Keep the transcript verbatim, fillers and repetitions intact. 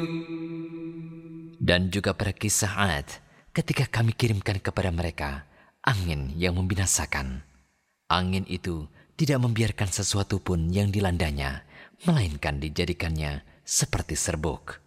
Dan juga pada kisah Ad, ketika kami kirimkan kepada mereka angin yang membinasakan. Angin itu tidak membiarkan sesuatu pun yang dilandanya, melainkan dijadikannya seperti serbuk.